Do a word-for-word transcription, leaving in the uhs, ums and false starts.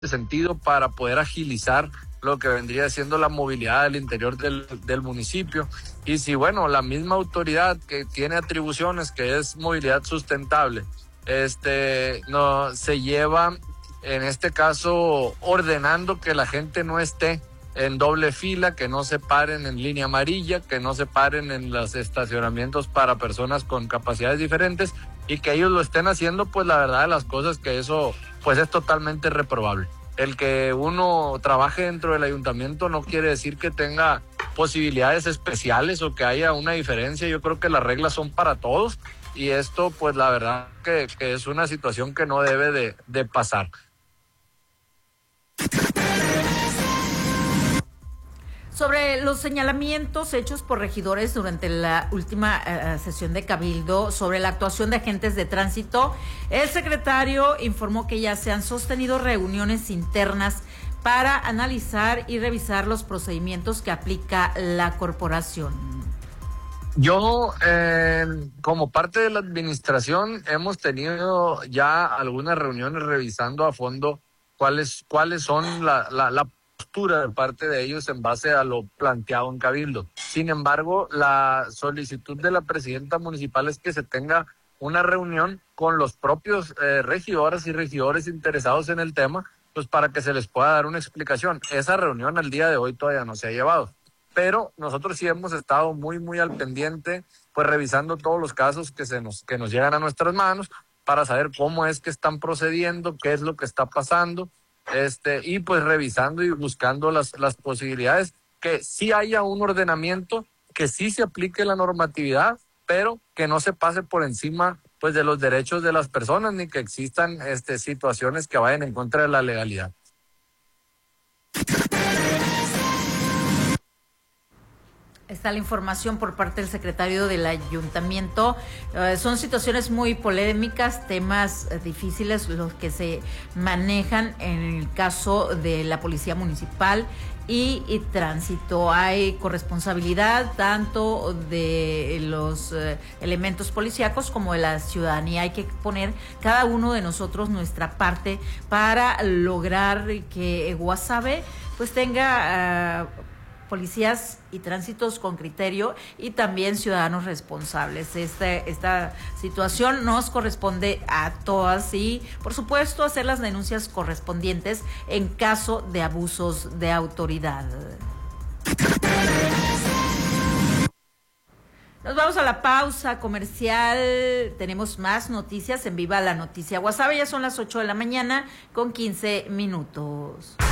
sentido para poder agilizar lo que vendría siendo la movilidad del interior del, del municipio. Y si, bueno, la misma autoridad que tiene atribuciones, que es movilidad sustentable, este, no, se lleva, en este caso, ordenando que la gente no esté en doble fila, que no se paren en línea amarilla, que no se paren en los estacionamientos para personas con capacidades diferentes, y que ellos lo estén haciendo, pues la verdad de las cosas que eso pues es totalmente reprobable. El que uno trabaje dentro del ayuntamiento no quiere decir que tenga posibilidades especiales o que haya una diferencia. Yo creo que las reglas son para todos, y esto pues la verdad que, que es una situación que no debe de, de pasar. Sobre los señalamientos hechos por regidores durante la última uh, sesión de Cabildo sobre la actuación de agentes de tránsito, el secretario informó que ya se han sostenido reuniones internas para analizar y revisar los procedimientos que aplica la corporación. Yo, eh, como parte de la administración, hemos tenido ya algunas reuniones revisando a fondo cuáles, cuáles son la, la, la postura de parte de ellos en base a lo planteado en Cabildo. Sin embargo, la solicitud de la presidenta municipal es que se tenga una reunión con los propios eh, regidoras y regidores interesados en el tema, pues para que se les pueda dar una explicación. Esa reunión al día de hoy todavía no se ha llevado, pero nosotros sí hemos estado muy, muy al pendiente, pues revisando todos los casos que, se nos, que nos llegan a nuestras manos para saber cómo es que están procediendo, qué es lo que está pasando, Este, y pues revisando y buscando las, las posibilidades que sí haya un ordenamiento, que sí se aplique la normatividad, pero que no se pase por encima pues de los derechos de las personas, ni que existan este, situaciones que vayan en contra de la legalidad. Está la información por parte del secretario del ayuntamiento. Uh, son situaciones muy polémicas, temas uh, difíciles los que se manejan en el caso de la policía municipal y, y tránsito. Hay corresponsabilidad tanto de los uh, elementos policíacos como de la ciudadanía. Hay que poner cada uno de nosotros nuestra parte para lograr que Guasave pues tenga uh, policías y tránsitos con criterio y también ciudadanos responsables. Esta, esta situación nos corresponde a todas y, por supuesto, hacer las denuncias correspondientes en caso de abusos de autoridad. Nos vamos a la pausa comercial. Tenemos más noticias en Viva la Noticia Guasave. Ya son las ocho de la mañana con quince minutos.